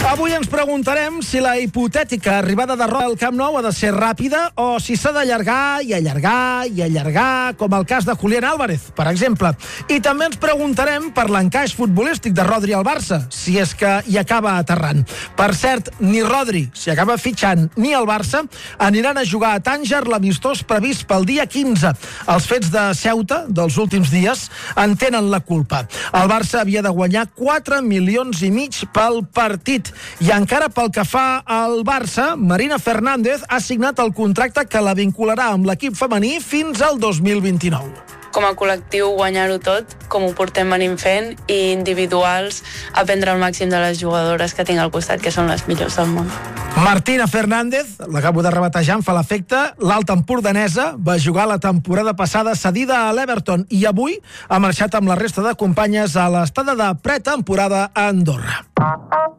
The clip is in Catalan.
Avui ens preguntarem si la hipotètica arribada de Rodri al Camp Nou ha de ser ràpida o si s'ha d'allargar i allargar i allargar, com el cas de Julián Álvarez, per exemple. I també ens preguntarem per l'encaix futbolístic de Rodri al Barça, si és que hi acaba aterrant. Per cert, ni Rodri s'hi acaba fitxant ni el Barça aniran a jugar a Tànger l'amistós previst pel dia 15. Els fets de Ceuta dels últims dies en tenen la culpa. El Barça havia de guanyar 4,5 milions pel partit. I encara pel que fa al Barça, Marina Fernández ha signat el contracte que la vincularà amb l'equip femení fins al 2029. Com a col·lectiu guanyar-ho tot, com ho portem venint fent, i individuals aprendre el màxim de les jugadores que tinc al costat, que són les millors del món. Martina Fernández, l'acabo de rebatejar, em fa l'efecte, l'alta empordanesa, va jugar la temporada passada cedida a l'Everton i avui ha marxat amb la resta de companyes a l'estada de pretemporada a Andorra.